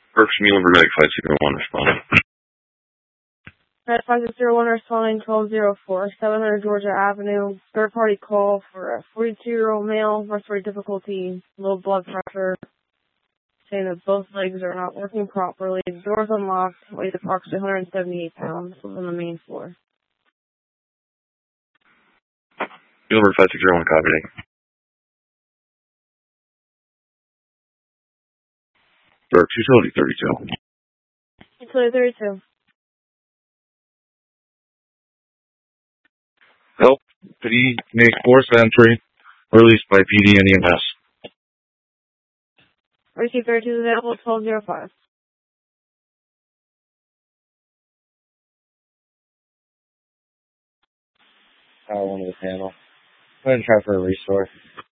Berks Muhlenberg Medic 501 responding. Red 5601 responding 1204, 700 Georgia Avenue. Third party call for a 42-year-old male, respiratory difficulty, low blood pressure, saying that both legs are not working properly. The door's unlocked, weighs approximately 178 pounds, lives on the main floor. Muhlenberg 5601 copy. Berks Utility 32. Utility 32. Help. PD make forced entry. Released by PD and EMS. Receive 32 is available 1205. Power 1 to the panel. Go ahead and try for a restore.